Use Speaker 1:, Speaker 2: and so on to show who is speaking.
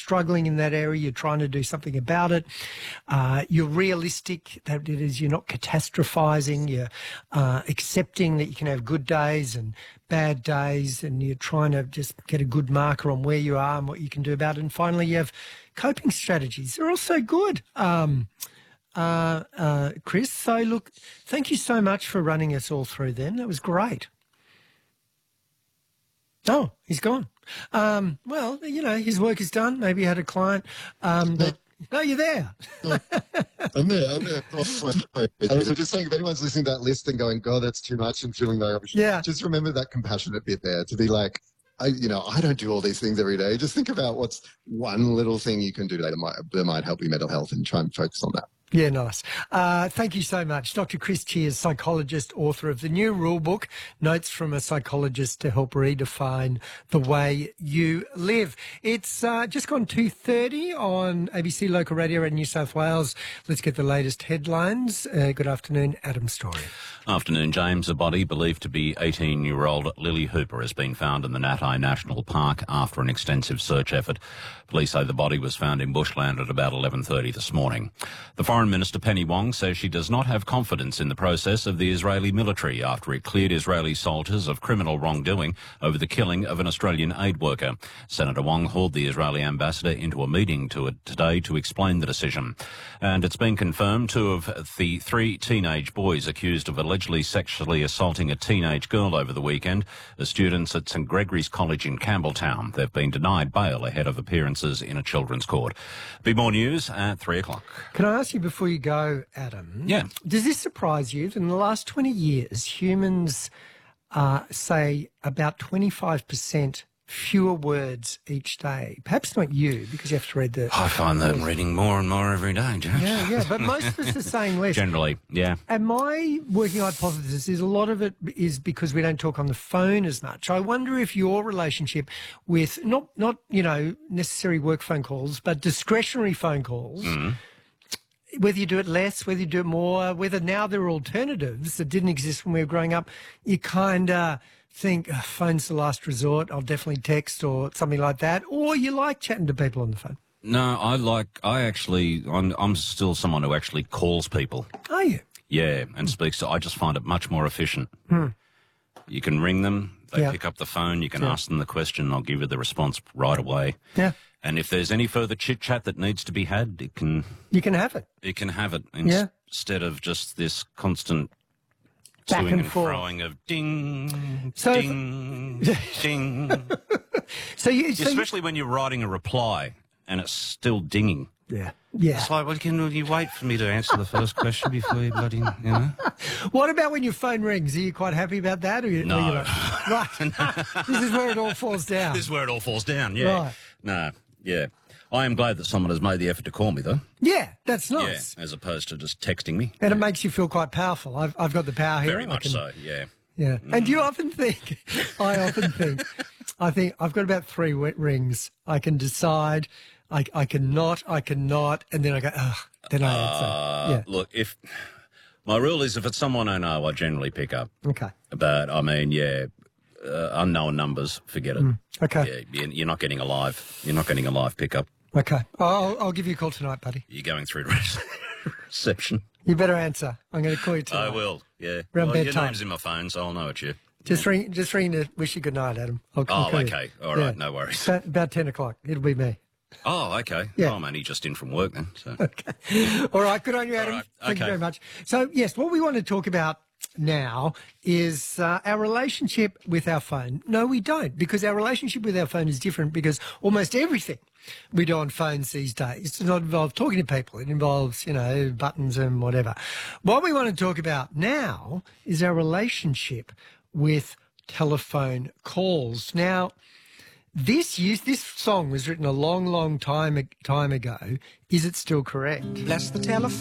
Speaker 1: struggling in that area, you're trying to do something about it. You're realistic, that it is, you're not catastrophizing, you're accepting that you can have good days and bad days, and you're trying to just get a good marker on where you are and what you can do about it. And finally, you have coping strategies. They're also good, Chris. So, look, thank you so much for running us all through them. That was great. Oh, he's gone. Well, you know, his work is done. Maybe he had a client. No, you're there.
Speaker 2: I'm there. I was just saying, if anyone's listening to that list and going, God, that's too much, and feeling like, just remember that compassionate bit there to be like, I don't do all these things every day. Just think about what's one little thing you can do today that might help your mental health, and try and focus on that.
Speaker 1: Yeah, nice. Thank you so much. Dr. Chris Cheers, psychologist, author of the new rule book, Notes from a Psychologist to Help Redefine the Way You Live. It's just gone 2:30 on ABC Local Radio in New South Wales. Let's get the latest headlines. Good afternoon, Adam Story.
Speaker 3: Afternoon, James. A body believed to be 18-year-old Lily Hooper has been found in the Natai National Park after an extensive search effort. Police say the body was found in bushland at about 11:30 this morning. The Foreign Minister Penny Wong says she does not have confidence in the process of the Israeli military after it cleared Israeli soldiers of criminal wrongdoing over the killing of an Australian aid worker. Senator Wong hauled the Israeli ambassador into a meeting today to explain the decision. And it's been confirmed 2 of the 3 teenage boys accused of allegedly sexually assaulting a teenage girl over the weekend are students at St Gregory's College in Campbelltown. They've been denied bail ahead of appearances in a children's court. Be more news at 3 o'clock.
Speaker 1: Can I ask you before you go, Adam?
Speaker 3: Yeah.
Speaker 1: Does this surprise you that in the last 20 years, humans say about 25% fewer words each day? Perhaps not you, because you have to read the...
Speaker 3: I find that I'm reading more and more every day, James.
Speaker 1: Yeah, but most of us are saying less.
Speaker 3: Generally, yeah.
Speaker 1: And my working hypothesis is a lot of it is because we don't talk on the phone as much. I wonder if your relationship with, not necessary work phone calls, but discretionary phone calls, whether you do it less, whether you do it more, whether now there are alternatives that didn't exist when we were growing up, you kind of think, phone's the last resort, I'll definitely text or something like that, or you like chatting to people on the phone?
Speaker 3: No, I'm still someone who actually calls people.
Speaker 1: Are you?
Speaker 3: Yeah, and speaks to, I just find it much more efficient. You can ring them, they pick up the phone, you can ask them the question, I'll give you the response right away. Yeah. And if there's any further chit-chat that needs to be had, you can have it. It can have it instead of just this constant
Speaker 1: back and forth
Speaker 3: throwing of ding, ding, ding. Especially when you're writing a reply and it's still dinging.
Speaker 1: Yeah.
Speaker 3: It's like, well, can you wait for me to answer the first question before you bloody,
Speaker 1: What about when your phone rings? Are you quite happy about that?
Speaker 3: No.
Speaker 1: Or are you like, right. This is where it all falls down.
Speaker 3: This is where it all falls down, yeah. Right. No, yeah. I am glad that someone has made the effort to call me, though.
Speaker 1: Yeah, that's nice.
Speaker 3: Yeah, as opposed to just texting me.
Speaker 1: And it makes you feel quite powerful. I've got the power here.
Speaker 3: Very much so, yeah.
Speaker 1: Yeah. And you often think, I think I've got about 3 rings. I can decide, I cannot, and then I go, then I answer. Yeah.
Speaker 3: Look, my rule is if it's someone I know, I generally pick up.
Speaker 1: Okay.
Speaker 3: But, I mean, unknown numbers, forget it.
Speaker 1: Okay.
Speaker 3: Yeah, you're not getting a live pickup.
Speaker 1: Okay. I'll give you a call tonight, buddy.
Speaker 3: You're going through reception.
Speaker 1: You better answer. I'm going to call you tonight.
Speaker 3: I will, yeah.
Speaker 1: Around bedtime.
Speaker 3: Your name's in my phone, so I'll know it's you.
Speaker 1: Just ring to wish you good night, Adam. I'll
Speaker 3: okay. All right, no worries.
Speaker 1: About 10 o'clock. It'll be me.
Speaker 3: Oh, okay.
Speaker 1: Yeah.
Speaker 3: I'm only just in from work then. So.
Speaker 1: Okay. All right. Good on you, Adam.
Speaker 3: All right.
Speaker 1: Thank you very much. So, yes, what we want to talk about now is our relationship with our phone. No, we don't, because our relationship with our phone is different because almost everything we do on phones these days does not involve talking to people. It involves, buttons and whatever. What we want to talk about now is our relationship with telephone calls. Now, this song was written a long, long time ago. Is it still correct?
Speaker 4: Bless the telephone.